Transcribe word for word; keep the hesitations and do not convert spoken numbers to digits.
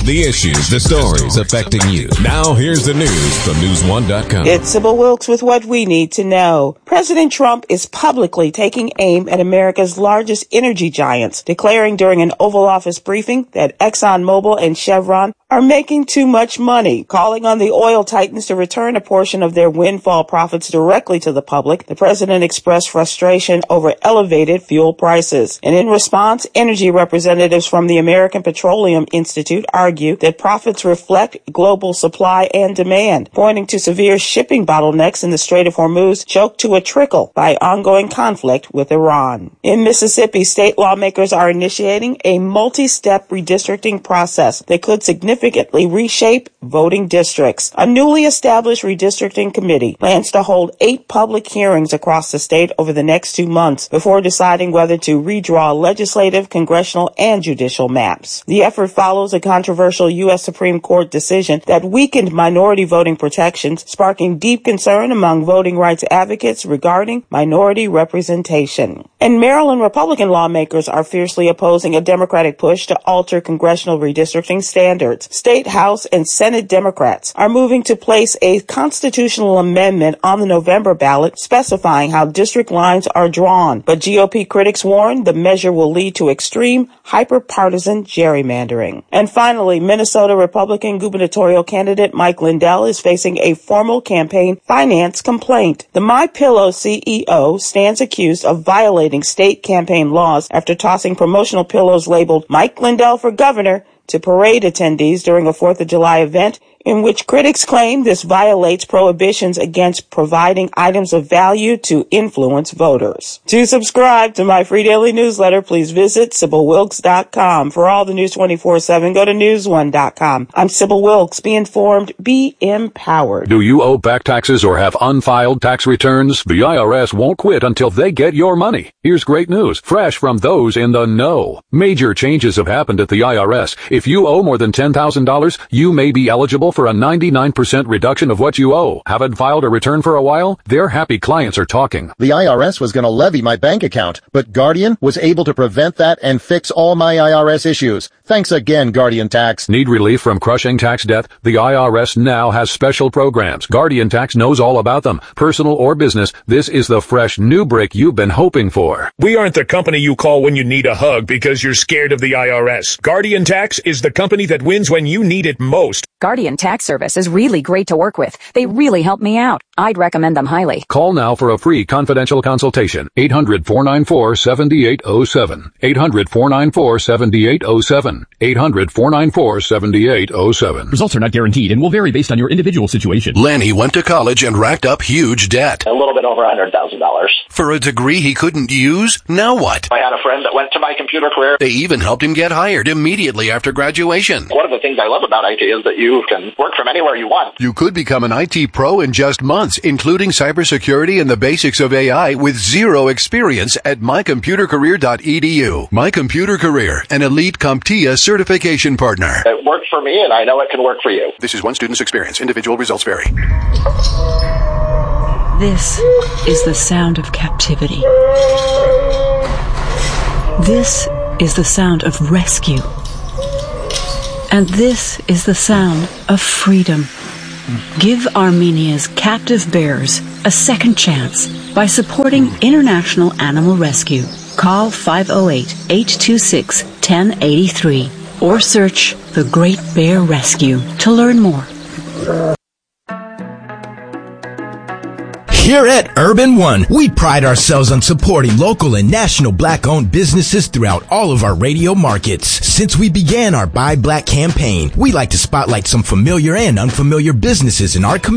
The issues, the stories affecting you. Now here's the news from news one dot com. It's Sybil Wilkes with what we need to know. President Trump is publicly taking aim at America's largest energy giants, declaring during an Oval Office briefing that ExxonMobil and Chevron are making too much money, calling on the oil titans to return a portion of their windfall profits directly to the public. The president expressed frustration over elevated fuel prices. And in response, energy representatives from the American Petroleum Institute argue that profits reflect global supply and demand, pointing to severe shipping bottlenecks in the Strait of Hormuz choked to a trickle by ongoing conflict with Iran. In Mississippi, state lawmakers are initiating a multi-step redistricting process that could significantly significantly reshape voting districts. A newly established redistricting committee plans to hold eight public hearings across the state over the next two months before deciding whether to redraw legislative, congressional, and judicial maps. The effort follows a controversial U S Supreme Court decision that weakened minority voting protections, sparking deep concern among voting rights advocates regarding minority representation. And Maryland Republican lawmakers are fiercely opposing a Democratic push to alter congressional redistricting standards. State, House, and Senate Democrats are moving to place a constitutional amendment on the November ballot specifying how district lines are drawn. But G O P critics warn the measure will lead to extreme, hyper-partisan gerrymandering. And finally, Minnesota Republican gubernatorial candidate Mike Lindell is facing a formal campaign finance complaint. The MyPillow C E O stands accused of violating state campaign laws after tossing promotional pillows labeled Mike Lindell for governor to parade attendees during a fourth of July event in which critics claim this violates prohibitions against providing items of value to influence voters. To subscribe to my free daily newsletter, please visit Sybil Wilkes dot com. For all the News twenty-four seven, go to news one dot com. I'm Sybil Wilkes. Be informed, be empowered. Do you owe back taxes or have unfiled tax returns? The I R S won't quit until they get your money. Here's great news, fresh from those in the know. Major changes have happened at the I R S. If you owe more than ten thousand dollars, you may be eligible for a ninety-nine percent reduction of what you owe. Haven't filed a return for a while? Their happy clients are talking. The I R S was going to levy my bank account, but Guardian was able to prevent that and fix all my I R S issues. Thanks again, Guardian Tax. Need relief from crushing tax debt? The I R S now has special programs. Guardian Tax knows all about them. Personal or business, this is the fresh new break you've been hoping for. We aren't the company you call when you need a hug because you're scared of the I R S. Guardian Tax is the company that wins when you need it most. Guardian Tax Service is really great to work with. They really help me out. I'd recommend them highly. Call now for a free confidential consultation. eight hundred, four nine four, seven eight zero seven. eight hundred, four nine four, seven eight zero seven. eight hundred, four nine four, seven eight zero seven. Results are not guaranteed and will vary based on your individual situation. Lenny went to college and racked up huge debt. A little bit over one hundred thousand dollars. For a degree he couldn't use? Now what? I had a friend that went to My Computer Career. They even helped him get hired immediately after graduation. One of the things I love about I T is that you can work from anywhere you want. You could become an I T pro in just months, including cybersecurity and the basics of A I with zero experience at my computer career dot e d u. My Computer Career, an elite CompTIA certification partner. It worked for me, and I know it can work for you. This is one student's experience. Individual results vary. This is the sound of captivity. This is the sound of rescue. And this is the sound of freedom. Give Armenia's captive bears a second chance by supporting International Animal Rescue. Call five oh eight, eight two six, one oh eight three or search The Great Bear Rescue to learn more. Here at Urban One, we pride ourselves on supporting local and national black-owned businesses throughout all of our radio markets. Since we began our Buy Black campaign, we like to spotlight some familiar and unfamiliar businesses in our community